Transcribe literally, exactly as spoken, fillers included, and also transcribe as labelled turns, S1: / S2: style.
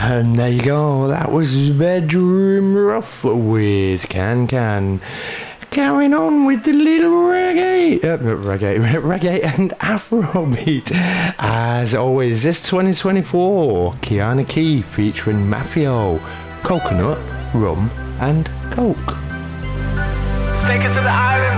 S1: And there you go, that was Bedroom Rough with Can Can. Carrying on with the little reggae, uh, reggae, reggae and Afrobeat. As always, this twenty twenty-four, Kiana Key featuring Mafio, Coconut, Rum and Coke.
S2: Take it to the island.